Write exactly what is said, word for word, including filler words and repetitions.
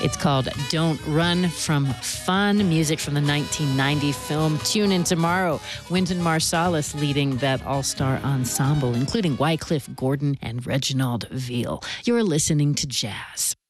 It's called Don't Run From Fun, music from the nineteen ninety film Tune In Tomorrow. Wynton Marsalis leading that all-star ensemble, including Wycliffe Gordon and Reginald Veal. You're listening to Jazz.